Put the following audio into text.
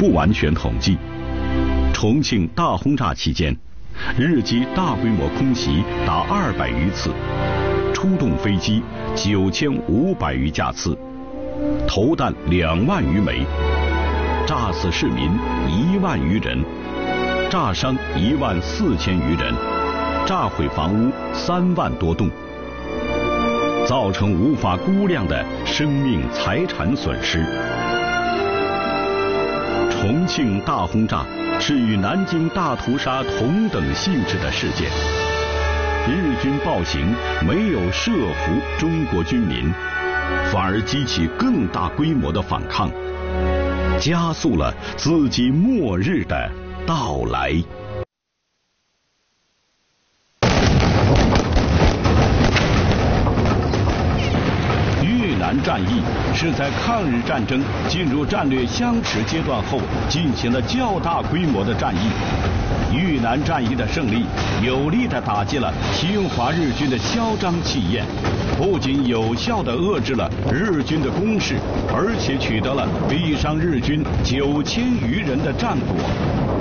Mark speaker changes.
Speaker 1: 不完全统计。重庆大轰炸期间，日机大规模空袭达200余次，出动飞机9500余架次，投弹2万余枚，炸死市民1万余人，炸伤14000余人，炸毁房屋3万多栋，造成无法估量的生命财产损失。重庆大轰炸是与南京大屠杀同等性质的事件，日军暴行没有慑服中国军民，反而激起更大规模的反抗，加速了自己末日的到来。越南战役是在抗日战争进入战略相持阶段后进行了较大规模的战役。越南战役的胜利有力地打击了侵华日军的嚣张气焰，不仅有效地遏制了日军的攻势，而且取得了毙伤日军9000余人的战果。